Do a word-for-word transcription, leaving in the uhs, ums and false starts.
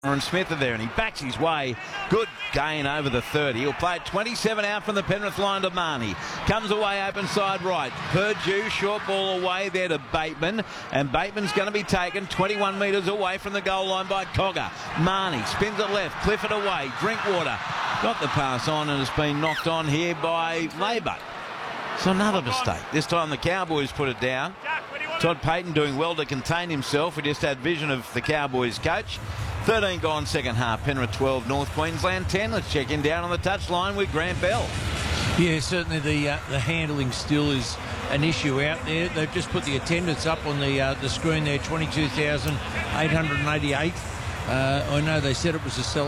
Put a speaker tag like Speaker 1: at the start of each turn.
Speaker 1: And Smith are there, and he backs his way. Good gain over the thirty. He'll play it twenty-seven out from the Penrith line to Marnie. Comes away open side right. Purdue, short ball away there to Bateman. And Bateman's going to be taken twenty-one metres away from the goal line by Cogger. Marnie spins it left. Clifford away. Drinkwater got the pass on and has been knocked on here by Laybutt. So another mistake. This time the Cowboys put it down. Todd Payten doing well to contain himself. We just had vision of the Cowboys coach. thirteen gone second half. Penrith twelve, North Queensland ten. Let's check in down on the touchline with Grant Bell.
Speaker 2: Yeah, certainly the uh, the handling still is an issue out there. They've just put the attendance up on the uh, the screen there, twenty-two thousand eight hundred eighty-eight. Uh, I know they said it was a sell.